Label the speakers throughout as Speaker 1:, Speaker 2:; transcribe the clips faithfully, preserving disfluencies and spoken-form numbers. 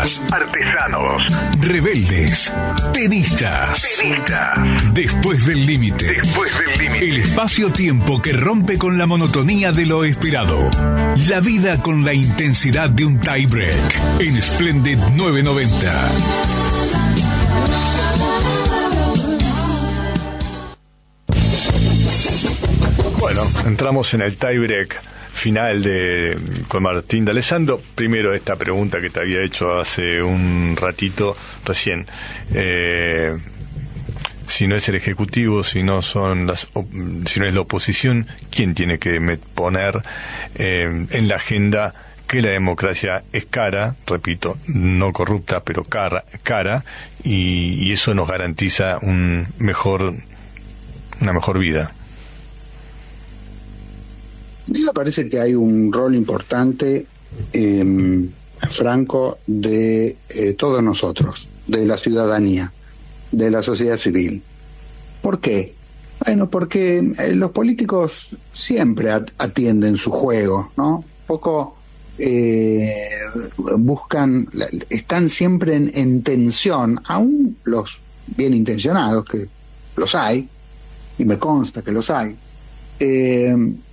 Speaker 1: Artistas, artesanos, rebeldes, tenistas. Tenistas. Después del límite. Después del límite. El espacio-tiempo que rompe con la monotonía de lo esperado. La vida con la intensidad de un tie-break. En Splendid novecientos noventa.
Speaker 2: Bueno, entramos en el tie-break final de con Martín D'Alessandro. Primero esta pregunta que te había hecho hace un ratito recién. Eh, si no es el Ejecutivo, si no son las, si no es la oposición, ¿quién tiene que poner eh, en la agenda que la democracia es cara, repito, no corrupta, pero cara, cara y, y eso nos garantiza un mejor, una mejor vida?
Speaker 3: Me parece que hay un rol importante, eh, Franco, de eh, todos nosotros, de la ciudadanía, de la sociedad civil. ¿Por qué? Bueno, porque eh, los políticos siempre at- atienden su juego, ¿no? Poco eh, buscan, están siempre en, en tensión, aún los bien intencionados, que los hay, y me consta que los hay, eh,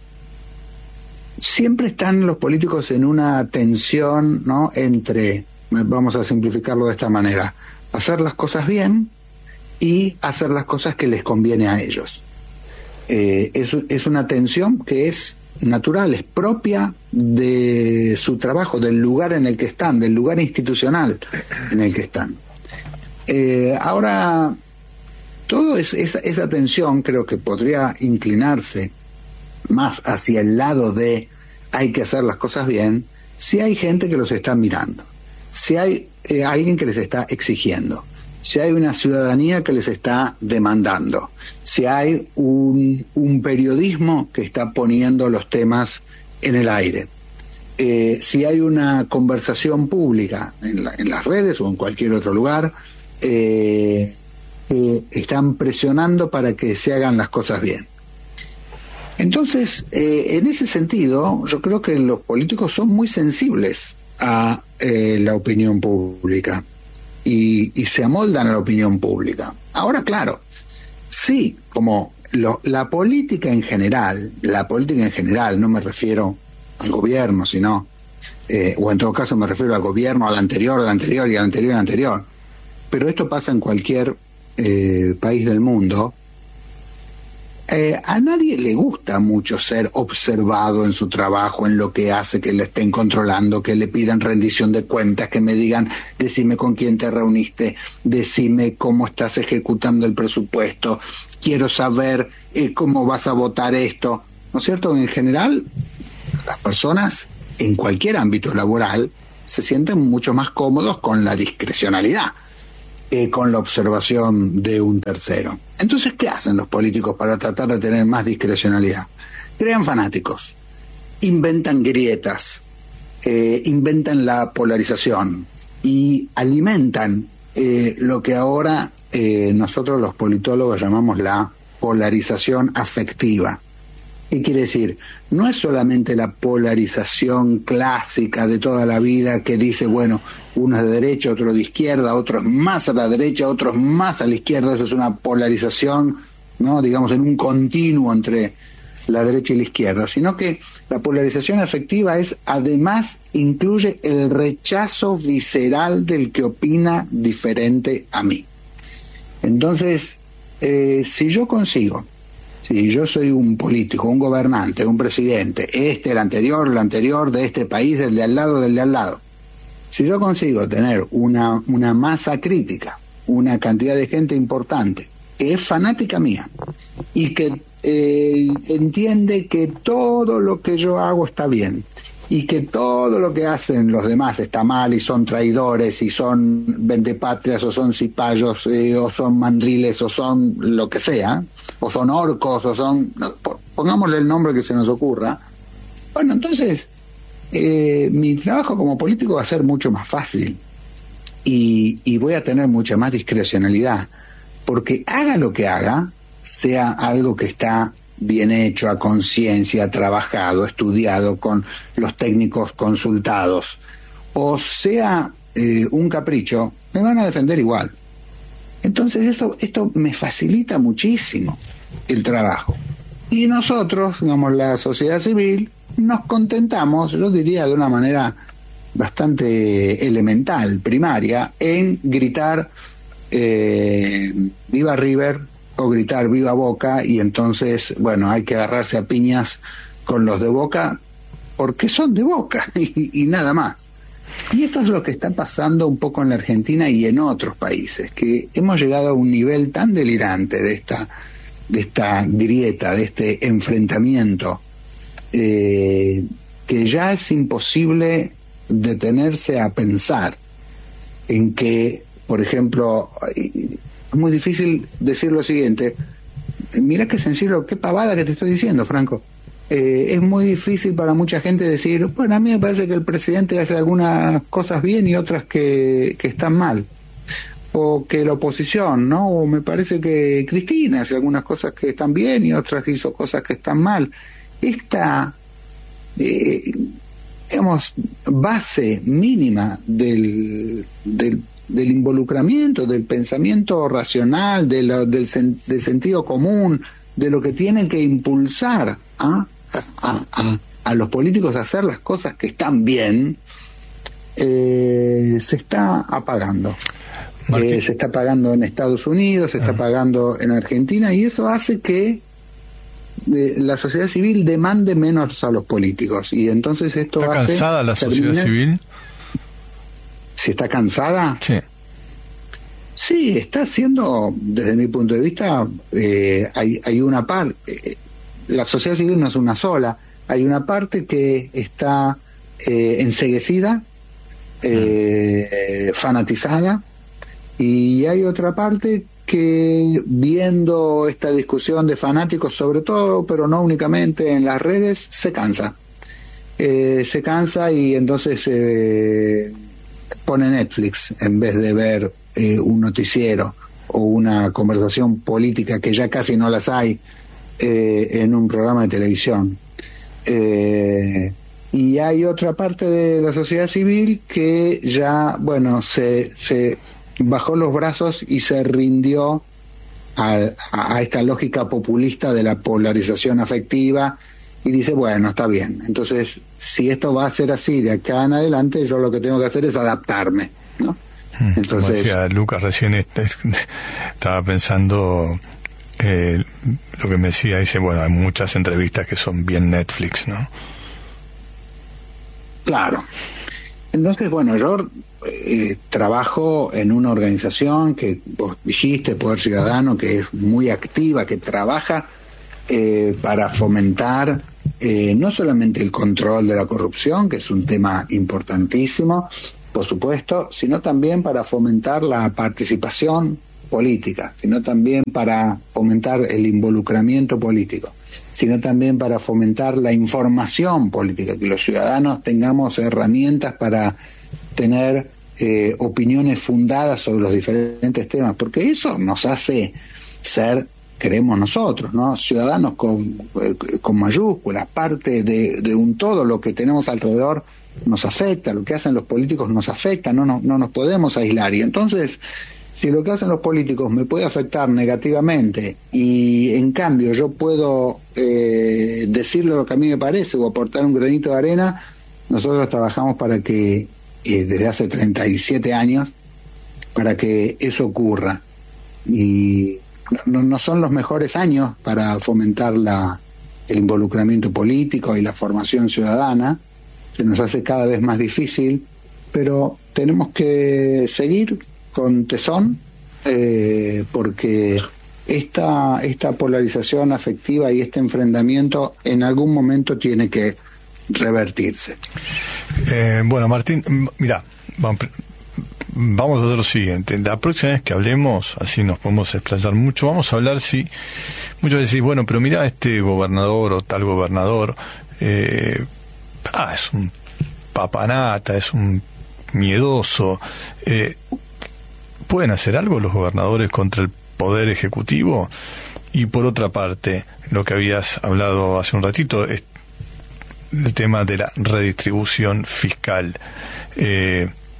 Speaker 3: siempre están los políticos en una tensión, ¿no?, entre, vamos a simplificarlo de esta manera, hacer las cosas bien y hacer las cosas que les conviene a ellos. Eh, es, es una tensión que es natural, es propia de su trabajo, del lugar en el que están, del lugar institucional en el que están. Eh, ahora, toda es, esa, esa tensión creo que podría inclinarse más hacia el lado de hay que hacer las cosas bien, si hay gente que los está mirando, si hay eh, alguien que les está exigiendo, si hay una ciudadanía que les está demandando, si hay un, un periodismo que está poniendo los temas en el aire, eh, si hay una conversación pública en, la, en las redes o en cualquier otro lugar, eh, eh, están presionando para que se hagan las cosas bien. Entonces, eh, en ese sentido, yo creo que los políticos son muy sensibles a eh, la opinión pública y, y se amoldan a la opinión pública. Ahora, claro, sí, como lo, la política en general, la política en general, no me refiero al gobierno, sino, eh, o en todo caso me refiero al gobierno, al anterior, al anterior y al anterior, al anterior, pero esto pasa en cualquier eh, país del mundo. Eh, a nadie le gusta mucho ser observado en su trabajo, en lo que hace, que le estén controlando, que le pidan rendición de cuentas, que me digan, decime con quién te reuniste, decime cómo estás ejecutando el presupuesto, quiero saber eh, cómo vas a votar esto, ¿no es cierto? En general, las personas en cualquier ámbito laboral se sienten mucho más cómodos con la discrecionalidad, Eh, con la observación de un tercero. Entonces, ¿qué hacen los políticos para tratar de tener más discrecionalidad? Crean fanáticos, inventan grietas, eh, inventan la polarización y alimentan eh, lo que ahora eh, nosotros los politólogos llamamos la polarización afectiva. ¿Qué quiere decir? No es solamente la polarización clásica de toda la vida que dice, bueno, uno es de derecha, otro de izquierda, otro es más a la derecha, otro es más a la izquierda. Eso es una polarización, ¿no?, digamos, en un continuo entre la derecha y la izquierda, sino que la polarización afectiva es, además, incluye el rechazo visceral del que opina diferente a mí. Entonces, eh, si yo consigo, si yo soy un político, un gobernante, un presidente, este, el anterior, el anterior, de este país, del de al lado, del de al lado, si yo consigo tener una, una masa crítica, una cantidad de gente importante, que es fanática mía, y que eh, entiende que todo lo que yo hago está bien, y que todo lo que hacen los demás está mal, y son traidores, y son vendepatrias, o son cipayos, eh, o son mandriles, o son lo que sea, o son orcos, o son, no, pongámosle el nombre que se nos ocurra. Bueno, entonces eh, mi trabajo como político va a ser mucho más fácil y, y voy a tener mucha más discrecionalidad, porque haga lo que haga, sea algo que está bien hecho, a conciencia, trabajado, estudiado, con los técnicos consultados, o sea eh, un capricho, me van a defender igual. Entonces esto, esto me facilita muchísimo el trabajo. Y nosotros, digamos, la sociedad civil, nos contentamos, yo diría de una manera bastante elemental, primaria, en gritar eh, viva River o gritar viva Boca, y entonces, bueno, hay que agarrarse a piñas con los de Boca porque son de Boca y, y nada más. Y esto es lo que está pasando un poco en la Argentina y en otros países, que hemos llegado a un nivel tan delirante de esta, de esta grieta, de este enfrentamiento, eh, que ya es imposible detenerse a pensar en que, por ejemplo, es muy difícil decir lo siguiente: mira qué sencillo, qué pavada que te estoy diciendo, Franco. Eh, es muy difícil para mucha gente decir, bueno, a mí me parece que el presidente hace algunas cosas bien y otras que, que están mal, o que la oposición, ¿no? O me parece que Cristina hace algunas cosas que están bien y otras hizo cosas que están mal. Esta, eh, digamos, base mínima del, del, del involucramiento, del pensamiento racional, de lo, del, sen, del sentido común, de lo que tienen que impulsar ¿ah? a, a, a los políticos a hacer las cosas que están bien, eh, se está apagando. Eh, se está apagando en Estados Unidos, se está ah. apagando en Argentina, y eso hace que eh, la sociedad civil demande menos a los políticos, y entonces esto
Speaker 2: ¿Está
Speaker 3: hace...
Speaker 2: cansada la sociedad
Speaker 3: termine,
Speaker 2: civil?
Speaker 3: ¿Si está cansada?
Speaker 2: Sí.
Speaker 3: Sí, está haciendo, desde mi punto de vista, eh, hay, hay una parte, eh, la sociedad civil no es una sola, hay una parte que está eh, enceguecida, eh, fanatizada, y hay otra parte que, viendo esta discusión de fanáticos sobre todo, pero no únicamente en las redes, se cansa. Eh, se cansa y entonces eh, pone Netflix en vez de ver Eh, un noticiero o una conversación política, que ya casi no las hay, eh, en un programa de televisión. Eh, y hay otra parte de la sociedad civil que ya, bueno, se, se bajó los brazos y se rindió a, a, a esta lógica populista de la polarización afectiva, y dice, bueno, está bien, entonces si esto va a ser así de acá en adelante, yo lo que tengo que hacer es adaptarme, ¿no?
Speaker 2: Entonces, como decía Lucas recién, estaba pensando eh, lo que me decía, dice, bueno, hay muchas entrevistas que son bien Netflix, ¿no?
Speaker 3: Claro. Entonces, bueno, yo eh, trabajo en una organización que vos dijiste, Poder Ciudadano, que es muy activa, que trabaja eh, para fomentar eh, no solamente el control de la corrupción, que es un tema importantísimo, por supuesto, sino también para fomentar la participación política, sino también para fomentar el involucramiento político, sino también para fomentar la información política, que los ciudadanos tengamos herramientas para tener eh, opiniones fundadas sobre los diferentes temas, porque eso nos hace ser, creemos nosotros, ¿no?, ciudadanos con, con mayúsculas, parte de, de un todo. Lo que tenemos alrededor nos afecta, lo que hacen los políticos nos afecta, no, no, no nos podemos aislar. Y entonces, si lo que hacen los políticos me puede afectar negativamente y en cambio yo puedo eh, decirle lo que a mí me parece o aportar un granito de arena, nosotros trabajamos para que, eh, desde hace treinta y siete años, para que eso ocurra. Y no, no son los mejores años para fomentar la, el involucramiento político y la formación ciudadana. Se nos hace cada vez más difícil, pero tenemos que seguir con tesón, eh, porque esta, esta polarización afectiva y este enfrentamiento en algún momento tiene que revertirse.
Speaker 2: Eh, bueno, Martín, mira, vamos, vamos a hacer lo siguiente. La próxima vez que hablemos, así nos podemos explayar mucho, vamos a hablar si muchas veces, bueno, pero mira, este gobernador o tal gobernador, eh, ah, es un papanata, es un miedoso. Eh, ¿Pueden hacer algo los gobernadores contra el poder ejecutivo? Y por otra parte, lo que habías hablado hace un ratito es el tema de la redistribución fiscal. Eh,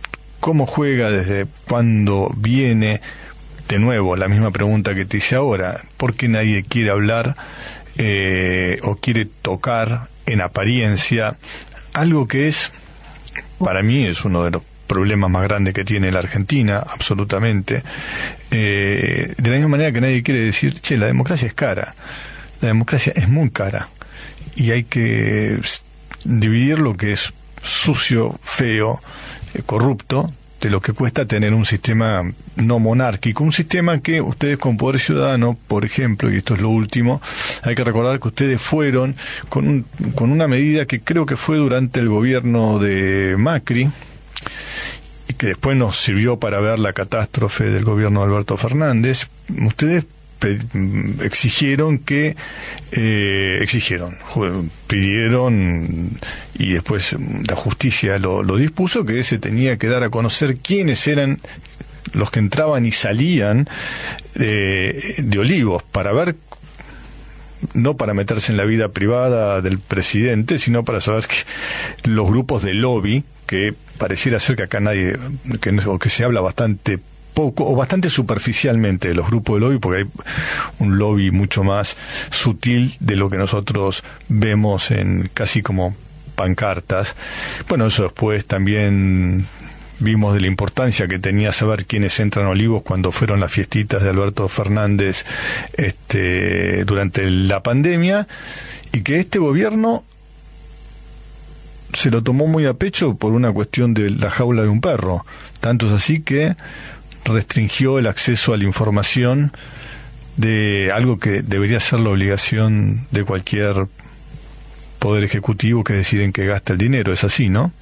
Speaker 2: cómo juega, desde cuándo viene. De nuevo, la misma pregunta que te hice ahora, ¿por qué nadie quiere hablar eh, o quiere tocar en apariencia algo que es, para mí, es uno de los problemas más grandes que tiene la Argentina, absolutamente, eh, de la misma manera que nadie quiere decir, che, la democracia es cara, la democracia es muy cara, y hay que dividir lo que es sucio, feo, eh, corrupto, de lo que cuesta tener un sistema no monárquico, un sistema que ustedes con Poder Ciudadano, por ejemplo, y esto es lo último, hay que recordar que ustedes fueron con, un, con una medida que creo que fue durante el gobierno de Macri, y que después nos sirvió para ver la catástrofe del gobierno de Alberto Fernández. Ustedes exigieron que eh, exigieron pidieron y después la justicia lo, lo dispuso, que se tenía que dar a conocer quiénes eran los que entraban y salían de, de Olivos, para ver, no para meterse en la vida privada del presidente, sino para saber que los grupos de lobby, que pareciera ser que acá nadie, que, o que se habla bastante poco o bastante superficialmente de los grupos de lobby, porque hay un lobby mucho más sutil de lo que nosotros vemos en casi como pancartas. Bueno, eso después también vimos de la importancia que tenía saber quiénes entran a Olivos cuando fueron las fiestitas de Alberto Fernández este, durante la pandemia, y que este gobierno se lo tomó muy a pecho por una cuestión de la jaula de un perro. Tanto es así que restringió el acceso a la información de algo que debería ser la obligación de cualquier poder ejecutivo que decide en qué gasta el dinero. Es así, ¿no?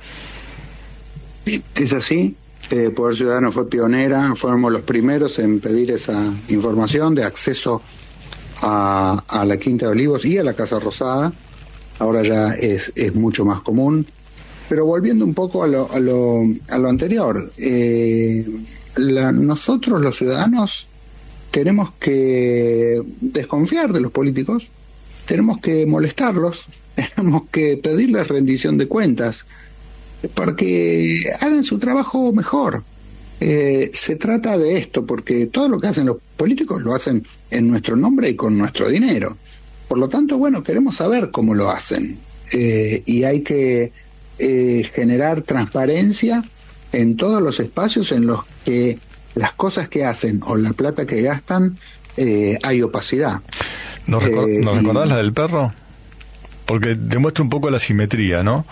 Speaker 3: Es así. Eh, Poder Ciudadano fue pionera, fuimos los primeros en pedir esa información de acceso a, a la Quinta de Olivos y a la Casa Rosada. Ahora ya es, es mucho más común. Pero volviendo un poco a lo, a lo, a lo anterior, eh, La, nosotros los ciudadanos tenemos que desconfiar de los políticos, tenemos que molestarlos, tenemos que pedirles rendición de cuentas para que hagan su trabajo mejor. Eh, se trata de esto, porque todo lo que hacen los políticos lo hacen en nuestro nombre y con nuestro dinero. Por lo tanto, bueno, queremos saber cómo lo hacen, eh, y hay que eh, generar transparencia en todos los espacios en los que las cosas que hacen o la plata que gastan eh, hay opacidad.
Speaker 2: ¿Nos, recor-
Speaker 3: eh,
Speaker 2: ¿nos recordás la del perro? Porque demuestra un poco la simetría, ¿no?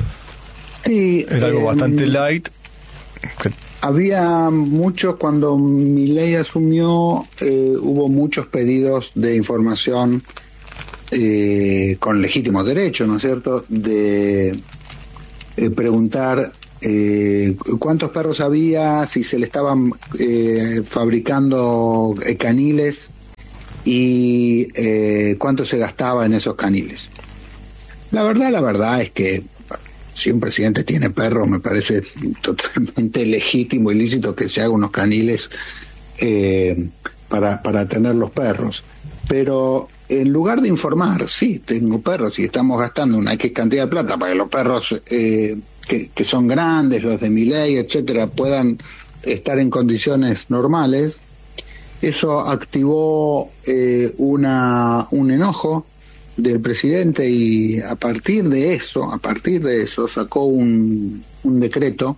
Speaker 3: Sí,
Speaker 2: era algo
Speaker 3: eh,
Speaker 2: bastante light. Que...
Speaker 3: Había muchos, cuando Milei asumió, eh, hubo muchos pedidos de información eh, con legítimo derecho, ¿no es cierto?, de eh, preguntar Eh, cuántos perros había, si se le estaban eh, fabricando eh, caniles y eh, cuánto se gastaba en esos caniles. La verdad, la verdad es que si un presidente tiene perros, me parece totalmente legítimo y lícito que se haga unos caniles eh, para, para tener los perros. Pero en lugar de informar, sí, tengo perros y estamos gastando una X cantidad de plata para que los perros eh, Que, que son grandes, los de Milei, etcétera, puedan estar en condiciones normales, eso activó eh, una un enojo del presidente, y a partir de eso, a partir de eso sacó un, un decreto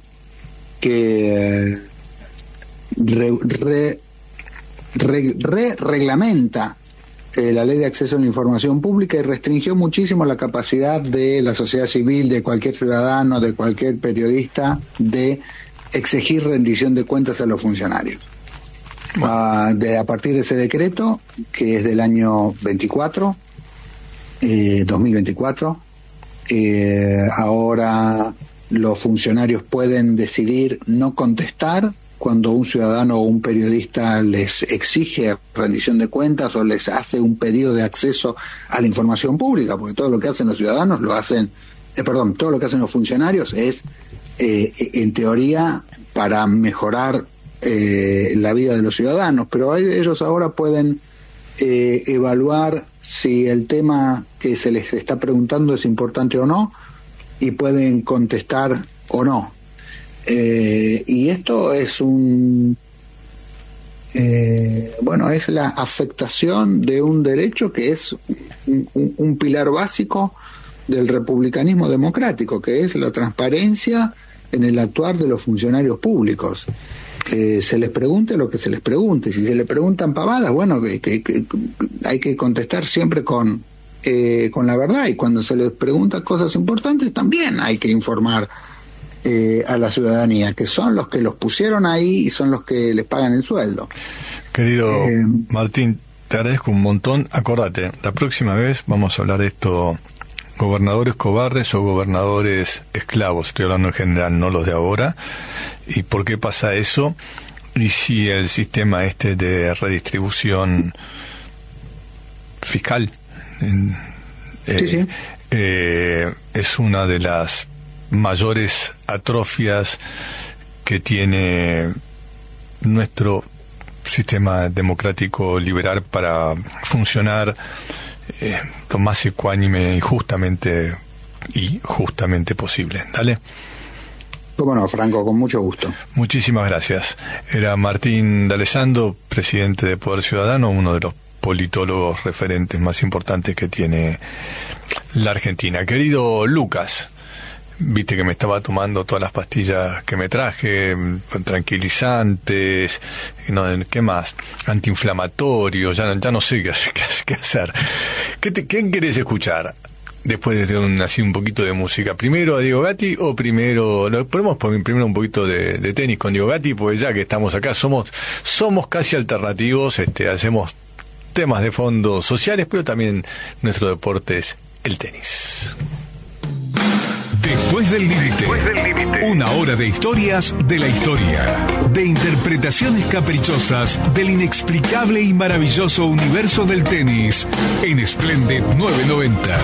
Speaker 3: que re, re, re, re reglamenta Eh, la ley de acceso a la información pública, y restringió muchísimo la capacidad de la sociedad civil, de cualquier ciudadano, de cualquier periodista, de exigir rendición de cuentas a los funcionarios. Uh, de, a partir de ese decreto, que es del año veinticuatro, eh, dos mil veinticuatro, eh, ahora los funcionarios pueden decidir no contestar cuando un ciudadano o un periodista les exige rendición de cuentas o les hace un pedido de acceso a la información pública, porque todo lo que hacen los ciudadanos lo hacen, eh, perdón, todo lo que hacen los funcionarios es, eh, en teoría, para mejorar eh, la vida de los ciudadanos, pero ellos ahora pueden eh, evaluar si el tema que se les está preguntando es importante o no, y pueden contestar o no. Eh, y esto es un... Eh, bueno, es la afectación de un derecho que es un, un, un pilar básico del republicanismo democrático, que es la transparencia en el actuar de los funcionarios públicos. Que se les pregunte lo que se les pregunte. Si se les preguntan pavadas, bueno, que, que, que hay que contestar siempre con, eh, con la verdad, y cuando se les preguntan cosas importantes también hay que informar Eh, a la ciudadanía, que son los que los pusieron ahí y son los que les pagan el sueldo.
Speaker 2: Querido
Speaker 3: eh,
Speaker 2: Martín, te agradezco un montón. Acordate, la próxima vez vamos a hablar de esto, gobernadores cobardes o gobernadores esclavos. Estoy hablando en general, no los de ahora. ¿Y por qué pasa eso? Y si el sistema este de redistribución fiscal eh,
Speaker 3: sí, sí.
Speaker 2: Eh, es una de las mayores atrofias que tiene nuestro sistema democrático liberal para funcionar eh, lo más ecuánime y justamente y justamente posible. Dale.
Speaker 3: Cómo no, Franco, con mucho gusto.
Speaker 2: Muchísimas gracias. Era Martín D'Alessandro, presidente de Poder Ciudadano, uno de los politólogos referentes más importantes que tiene la Argentina. Querido Lucas, viste que me estaba tomando todas las pastillas que me traje, tranquilizantes, no, ¿qué más? Antiinflamatorios, ya, ya no sé qué, qué, qué hacer. ¿Qué, te, ¿Quién querés escuchar después de un, así un poquito de música? ¿Primero a Diego Gatti o primero, lo podemos poner primero un poquito de, de tenis con Diego Gatti? Pues ya que estamos acá, somos, somos casi alternativos, este, hacemos temas de fondo sociales, pero también nuestro deporte es el tenis.
Speaker 1: Después del límite, una hora de historias de la historia, de interpretaciones caprichosas del inexplicable y maravilloso universo del tenis, en Splendid novecientos noventa.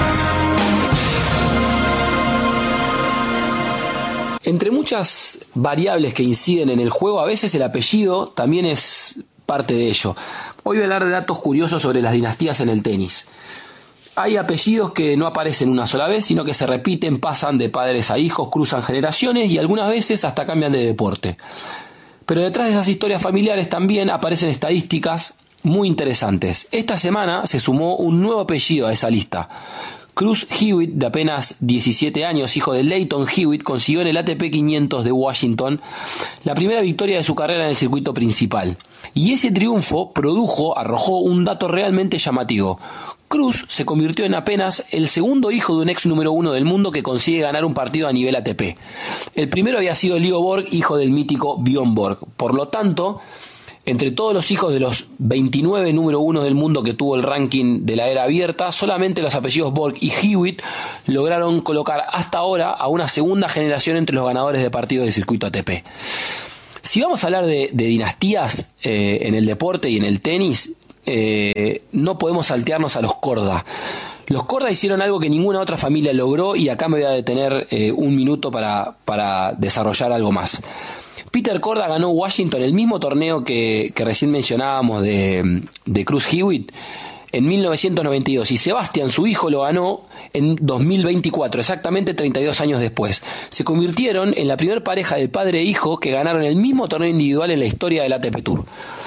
Speaker 4: Entre muchas variables que inciden en el juego, a veces el apellido también es parte de ello. Hoy voy a hablar de datos curiosos sobre las dinastías en el tenis. Hay apellidos que no aparecen una sola vez, sino que se repiten, pasan de padres a hijos, cruzan generaciones y algunas veces hasta cambian de deporte. Pero detrás de esas historias familiares también aparecen estadísticas muy interesantes. Esta semana se sumó un nuevo apellido a esa lista. Cruz Hewitt, de apenas diecisiete años, hijo de Lleyton Hewitt, consiguió en el A T P quinientos de Washington la primera victoria de su carrera en el circuito principal. Y ese triunfo produjo, arrojó un dato realmente llamativo. Cruz se convirtió en apenas el segundo hijo de un ex número uno del mundo que consigue ganar un partido a nivel A T P. El primero había sido Leo Borg, hijo del mítico Bjorn Borg. Por lo tanto, entre todos los hijos de los veintinueve número uno del mundo que tuvo el ranking de la era abierta, solamente los apellidos Borg y Hewitt lograron colocar hasta ahora a una segunda generación entre los ganadores de partidos del circuito A T P. Si vamos a hablar de, de dinastías eh, en el deporte y en el tenis, eh, no podemos saltearnos a los Korda. Los Korda hicieron algo que ninguna otra familia logró y acá me voy a detener eh, un minuto para, para desarrollar algo más. Peter Korda ganó Washington, el mismo torneo que, que recién mencionábamos de, de Cruz Hewitt, en mil novecientos noventa y dos, y Sebastian, su hijo, lo ganó en dos mil veinticuatro, exactamente treinta y dos años después. Se convirtieron en la primera pareja de padre e hijo que ganaron el mismo torneo individual en la historia del A T P Tour.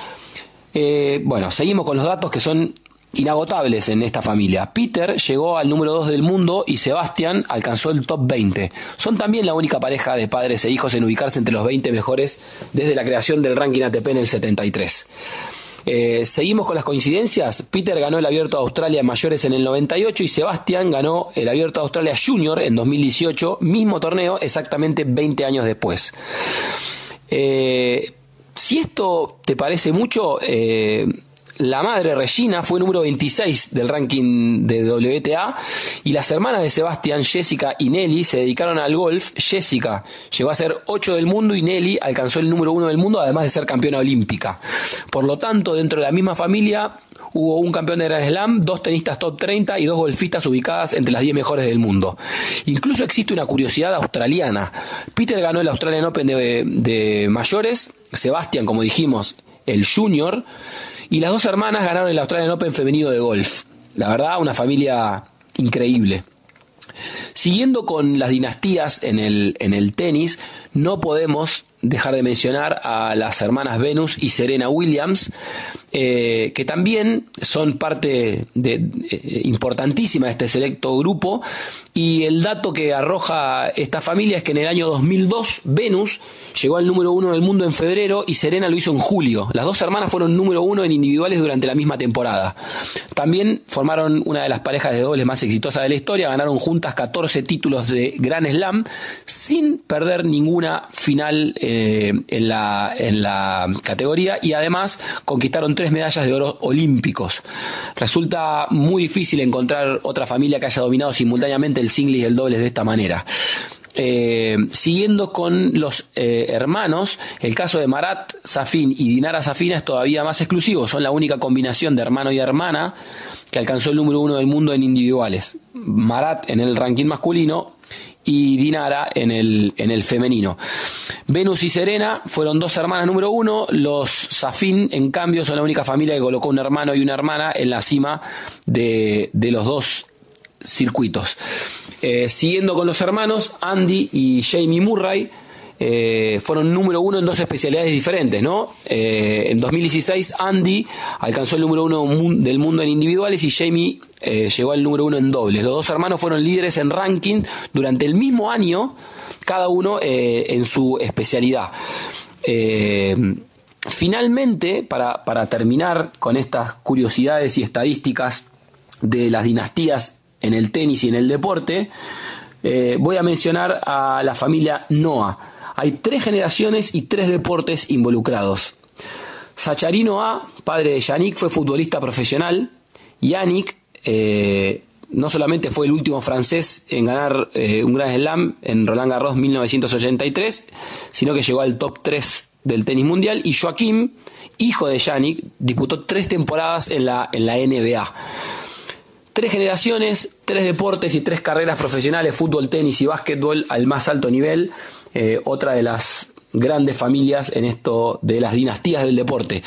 Speaker 4: Eh, bueno, seguimos con los datos que son inagotables en esta familia. Peter llegó al número dos del mundo y Sebastian alcanzó el top veinte. Son también la única pareja de padres e hijos en ubicarse entre los veinte mejores desde la creación del ranking A T P en el setenta y tres. Eh, seguimos con las coincidencias. Peter ganó el Abierto de Australia en mayores en el noventa y ocho y Sebastian ganó el Abierto de Australia Junior en dos mil dieciocho, mismo torneo exactamente veinte años después. Eh, si esto te parece mucho, eh, la madre Regina fue número veintiséis del ranking de W T A y las hermanas de Sebastian, Jessica y Nelly, se dedicaron al golf. Jessica llegó a ser ocho del mundo y Nelly alcanzó el número uno del mundo, además de ser campeona olímpica. Por lo tanto, dentro de la misma familia hubo un campeón de Grand Slam, dos tenistas top treinta y dos golfistas ubicadas entre las diez mejores del mundo. Incluso existe una curiosidad australiana. Peter ganó el Australian Open de, de mayores, Sebastian, como dijimos, el Junior, y las dos hermanas ganaron el Australian Open femenino de golf. La verdad, una familia increíble. Siguiendo con las dinastías en el, en el tenis, no podemos dejar de mencionar a las hermanas Venus y Serena Williams, eh, que también son parte de, de, importantísima de este selecto grupo. Y el dato que arroja esta familia es que en el año dos mil dos Venus llegó al número uno del mundo en febrero y Serena lo hizo en julio. Las dos hermanas fueron número uno en individuales durante la misma temporada. También formaron una de las parejas de dobles más exitosas de la historia, ganaron juntas catorce títulos de Grand Slam sin perder ninguna final eh, en, la, en la categoría, y además conquistaron tres medallas de oro olímpicos. Resulta muy difícil encontrar otra familia que haya dominado simultáneamente el singles y el dobles de esta manera. Eh, siguiendo con los eh, hermanos, el caso de Marat Safin y Dinara Safina es todavía más exclusivo. Son la única combinación de hermano y hermana que alcanzó el número uno del mundo en individuales. Marat en el ranking masculino y Dinara en el, en el femenino. Venus y Serena fueron dos hermanas número uno. Los Safin, en cambio, son la única familia que colocó un hermano y una hermana en la cima de, de los dos circuitos. Eh, siguiendo con los hermanos, Andy y Jamie Murray eh, fueron número uno en dos especialidades diferentes, ¿no? Eh, en dos mil dieciséis Andy alcanzó el número uno del mundo en individuales y Jamie eh, llegó al número uno en dobles. Los dos hermanos fueron líderes en ranking durante el mismo año, cada uno eh, en su especialidad. Eh, finalmente, para, para terminar con estas curiosidades y estadísticas de las dinastías en el tenis y en el deporte, eh, voy a mencionar a la familia Noah. Hay tres generaciones y tres deportes involucrados. Zachary Noah, padre de Yannick, fue futbolista profesional. Yannick eh, no solamente fue el último francés en ganar eh, un Grand Slam en Roland Garros mil novecientos ochenta y tres, sino que llegó al top tres del tenis mundial. Y Joaquim, hijo de Yannick, disputó tres temporadas en la, en la N B A. Tres generaciones, tres deportes y tres carreras profesionales, fútbol, tenis y básquetbol al más alto nivel. Eh, otra de las grandes familias en esto de las dinastías del deporte.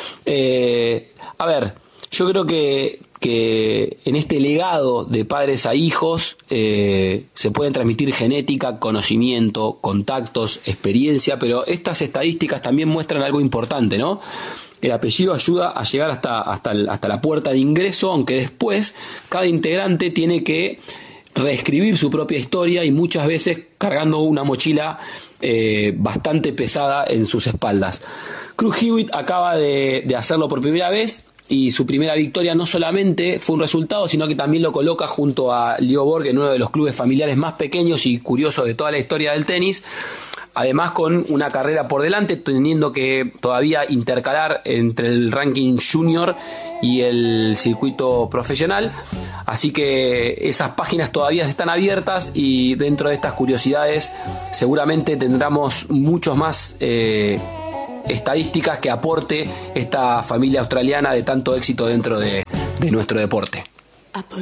Speaker 4: Eh, a ver, yo creo que, que en este legado de padres a hijos eh, se pueden transmitir genética, conocimiento, contactos, experiencia, pero estas estadísticas también muestran algo importante, ¿no? El apellido ayuda a llegar hasta, hasta, el, hasta la puerta de ingreso, aunque después cada integrante tiene que reescribir su propia historia y muchas veces cargando una mochila eh, bastante pesada en sus espaldas. Cruz Hewitt acaba de, de hacerlo por primera vez y su primera victoria no solamente fue un resultado, sino que también lo coloca junto a Leo Borg en uno de los clubes familiares más pequeños y curiosos de toda la historia del tenis. Además, con una carrera por delante, teniendo que todavía intercalar entre el ranking junior y el circuito profesional. Así que esas páginas todavía están abiertas y dentro de estas curiosidades seguramente tendremos muchos más eh, estadísticas que aporte esta familia australiana de tanto éxito dentro de, de nuestro deporte.